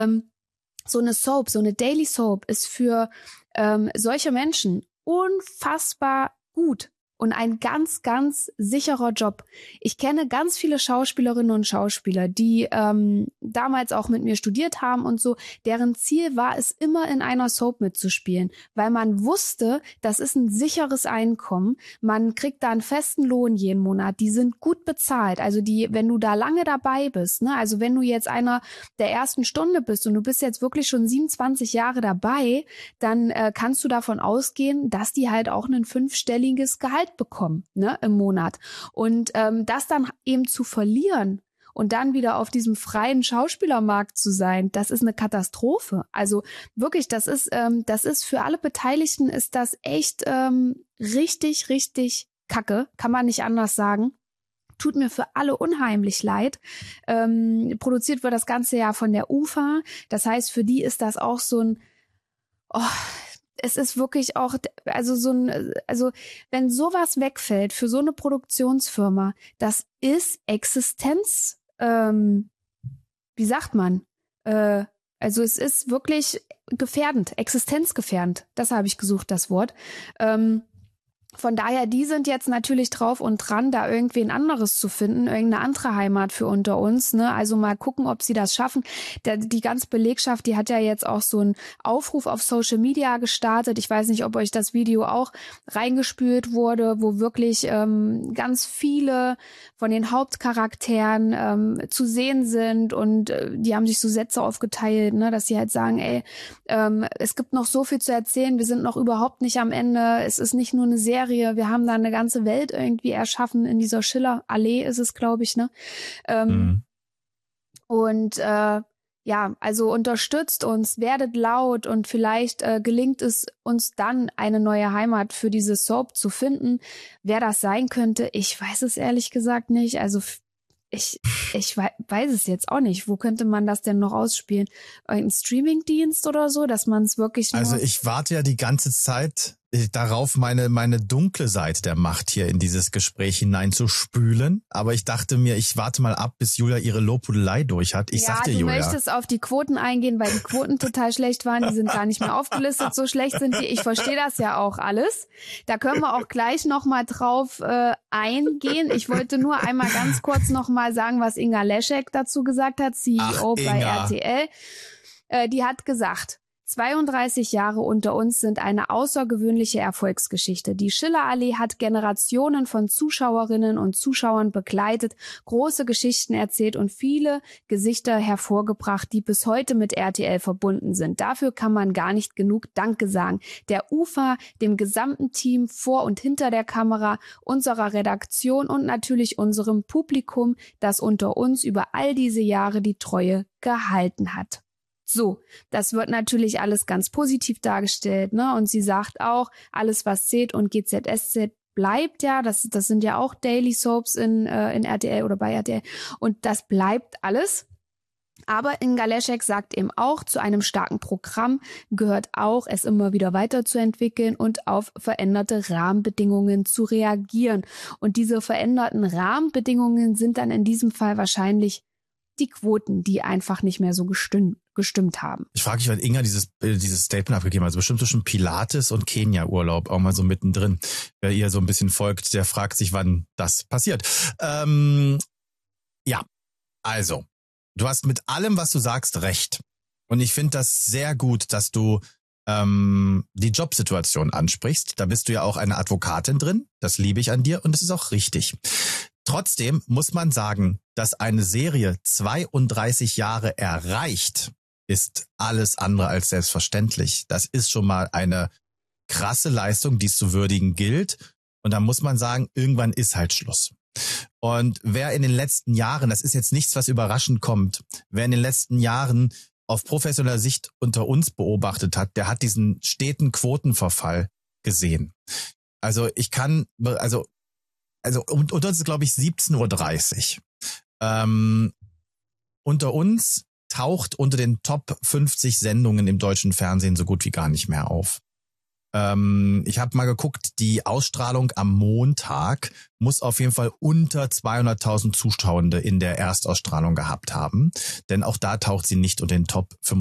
so eine Soap, so eine Daily Soap ist für solche Menschen unfassbar gut und ein ganz, ganz sicherer Job. Ich kenne ganz viele Schauspielerinnen und Schauspieler, die damals auch mit mir studiert haben und so, deren Ziel war es, immer in einer Soap mitzuspielen, weil man wusste, das ist ein sicheres Einkommen, man kriegt da einen festen Lohn jeden Monat, die sind gut bezahlt, also wenn du da lange dabei bist, ne, also wenn du jetzt einer der ersten Stunde bist und du bist jetzt wirklich schon 27 Jahre dabei, dann kannst du davon ausgehen, dass die halt auch ein 5-stelliges Gehalt bekommen, ne, im Monat. Und das dann eben zu verlieren und dann wieder auf diesem freien Schauspielermarkt zu sein, das ist eine Katastrophe. Also wirklich, das ist für alle Beteiligten ist das echt richtig, richtig Kacke, kann man nicht anders sagen. Tut mir für alle unheimlich leid. Produziert wird das ganze Jahr von der UFA. Das heißt, für die ist das auch so ein es ist wirklich auch, also wenn sowas wegfällt für so eine Produktionsfirma, das ist Existenz, wie sagt man? Also es ist wirklich gefährdend, existenzgefährdend. Das habe ich gesucht, das Wort. Von daher, die sind jetzt natürlich drauf und dran, da irgendwie ein anderes zu finden, irgendeine andere Heimat für unter uns, ne? Also mal gucken, ob sie das schaffen. Die ganze Belegschaft, die hat ja jetzt auch so einen Aufruf auf Social Media gestartet. Ich weiß nicht, ob euch das Video auch reingespült wurde, wo wirklich ganz viele von den Hauptcharakteren zu sehen sind und die haben sich so Sätze aufgeteilt, ne, dass sie halt sagen, ey, es gibt noch so viel zu erzählen, wir sind noch überhaupt nicht am Ende, es ist nicht nur eine Serie, wir haben da eine ganze Welt irgendwie erschaffen, in dieser Schiller-Allee ist es, glaube ich, ne? Und ja, also unterstützt uns, werdet laut und vielleicht gelingt es uns dann, eine neue Heimat für diese Soap zu finden. Wer das sein könnte, ich weiß es ehrlich gesagt nicht. Also ich weiß es jetzt auch nicht. Wo könnte man das denn noch ausspielen? Ein Streamingdienst oder so, dass man es wirklich nur... Also ich warte ja die ganze Zeit darauf, meine dunkle Seite der Macht hier in dieses Gespräch hineinzuspülen. Aber ich dachte mir, ich warte mal ab, bis Julia ihre Lobhudelei durch hat. Ich sag dir, Julia. Du möchtest auf die Quoten eingehen, weil die Quoten total schlecht waren. Die sind gar nicht mehr aufgelistet. So schlecht sind die. Ich verstehe das ja auch alles. Da können wir auch gleich nochmal drauf eingehen. Ich wollte nur einmal ganz kurz nochmal sagen, was Inga Leschek dazu gesagt hat, CEO bei RTL. Die hat gesagt, 32 Jahre unter uns sind eine außergewöhnliche Erfolgsgeschichte. Die Schiller-Allee hat Generationen von Zuschauerinnen und Zuschauern begleitet, große Geschichten erzählt und viele Gesichter hervorgebracht, die bis heute mit RTL verbunden sind. Dafür kann man gar nicht genug Danke sagen. Der UFA, dem gesamten Team vor und hinter der Kamera, unserer Redaktion und natürlich unserem Publikum, das unter uns über all diese Jahre die Treue gehalten hat. So, das wird natürlich alles ganz positiv dargestellt, ne? Und sie sagt auch, alles was zählt und GZSZ bleibt ja, das sind ja auch Daily Soaps in RTL oder bei RTL und das bleibt alles. Aber Inga Leschek sagt eben auch, zu einem starken Programm gehört auch, es immer wieder weiterzuentwickeln und auf veränderte Rahmenbedingungen zu reagieren. Und diese veränderten Rahmenbedingungen sind dann in diesem Fall wahrscheinlich die Quoten, die einfach nicht mehr so gestimmt haben. Ich frage mich, weil Inga dieses Statement abgegeben hat, also bestimmt zwischen Pilates und Kenia-Urlaub, auch mal so mittendrin. Wer ihr so ein bisschen folgt, der fragt sich, wann das passiert. Ja, also, du hast mit allem, was du sagst, recht. Und ich finde das sehr gut, dass du die Jobsituation ansprichst. Da bist du ja auch eine Advokatin drin. Das liebe ich an dir und es ist auch richtig. Trotzdem muss man sagen, dass eine Serie 32 Jahre erreicht, ist alles andere als selbstverständlich. Das ist schon mal eine krasse Leistung, die es zu würdigen gilt. Und da muss man sagen, irgendwann ist halt Schluss. Und wer in den letzten Jahren, das ist jetzt nichts, was überraschend kommt, wer in den letzten Jahren auf professioneller Sicht unter uns beobachtet hat, der hat diesen steten Quotenverfall gesehen. Also und uns ist, glaube ich, 17:30 Uhr. Unter uns taucht unter den Top 50 Sendungen im deutschen Fernsehen so gut wie gar nicht mehr auf. Ich habe mal geguckt, die Ausstrahlung am Montag muss auf jeden Fall unter 200.000 Zuschauende in der Erstausstrahlung gehabt haben. Denn auch da taucht sie nicht unter den Top 5